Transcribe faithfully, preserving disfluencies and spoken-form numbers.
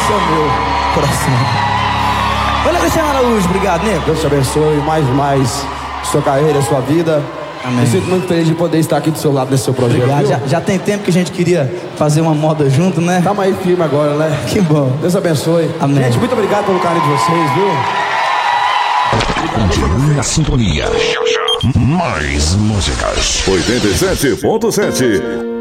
esse é o meu coração. Olha, Cristiano Araújo, obrigado, né? Deus te abençoe mais e mais sua carreira, sua vida. Amém. Eu sinto muito feliz de poder estar aqui do seu lado nesse seu projeto. Obrigado. Já, já tem tempo que a gente queria fazer uma moda junto, né? Tamo aí firme agora, né? Que bom. Deus abençoe. Amém. Gente, muito obrigado pelo carinho de vocês, viu? Continue na sintonia. Mais músicas. oitenta e sete ponto sete